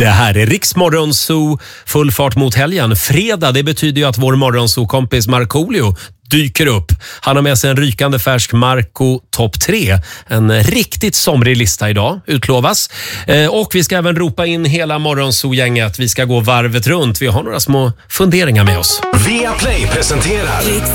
Det här är Riks Morgonzoo, full fart mot helgen. Fredag, det betyder ju att vår Morgonzoo-kompis Markoolio dyker upp. Han har med sig en rykande färsk Marco topp 3. En riktigt somrig lista idag, utlovas. Och vi ska även ropa in hela Morgonzoo-gänget. Vi ska gå varvet runt. Vi har några små funderingar med oss. Viaplay presenterar